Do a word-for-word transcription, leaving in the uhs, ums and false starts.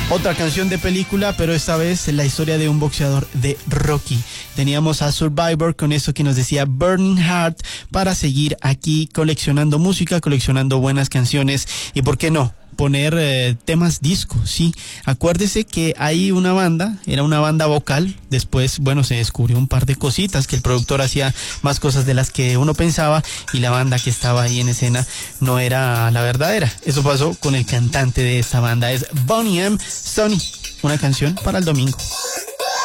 Otra canción de película, pero esta vez la historia de un boxeador de Rocky. Teníamos a Survivor con eso que nos decía Burning Heart, para seguir aquí coleccionando música, coleccionando buenas canciones y, ¿por qué no?, poner eh, temas disco, sí. Acuérdese que hay una banda, era una banda vocal, después, bueno, se descubrió un par de cositas, que el productor hacía más cosas de las que uno pensaba y la banda que estaba ahí en escena no era la verdadera. Eso pasó con el cantante de esta banda, es Boney M. Sonny, una canción para el domingo.